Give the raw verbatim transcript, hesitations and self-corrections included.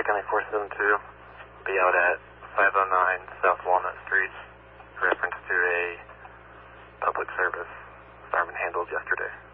Tri-County four seven two, be out at five oh nine South Walnut Street, reference to a public service fireman handled yesterday.